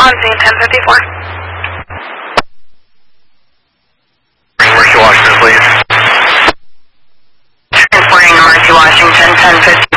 On scene 1054. Mercy Washington, please. Transporting Mercy Washington 1050.